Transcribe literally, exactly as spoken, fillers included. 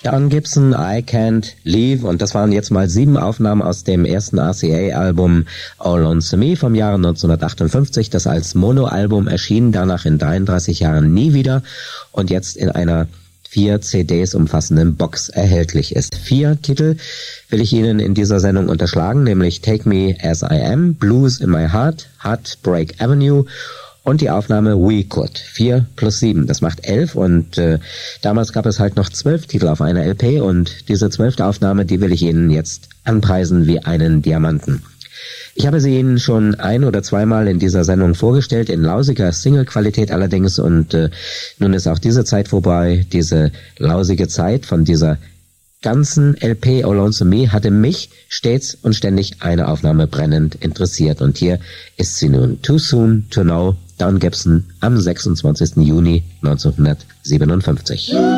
Don Gibson, I Can't Leave, und das waren jetzt mal sieben Aufnahmen aus dem ersten R C A-Album All Lonesome Me vom Jahre neunzehnhundertachtundfünfzig, das als Monoalbum erschien, danach in dreiunddreißig Jahren nie wieder und jetzt in einer vier C Ds umfassenden Box erhältlich ist. Vier Titel will ich Ihnen in dieser Sendung unterschlagen, nämlich Take Me As I Am, Blues in My Heart, Heartbreak Avenue und die Aufnahme We Could. Vier plus sieben, das macht elf, und äh, damals gab es halt noch zwölf Titel auf einer L P, und diese zwölfte Aufnahme, die will ich Ihnen jetzt anpreisen wie einen Diamanten. Ich habe sie Ihnen schon ein- oder zweimal in dieser Sendung vorgestellt, in lausiger Single-Qualität allerdings, und äh, nun ist auch diese Zeit vorbei. Diese lausige Zeit von dieser ganzen L P All Lonesome Me hatte mich stets und ständig eine Aufnahme brennend interessiert, und hier ist sie nun. Too Soon to Know, Don Gibson am sechsundzwanzigsten Juni neunzehnhundertsiebenundfünfzig.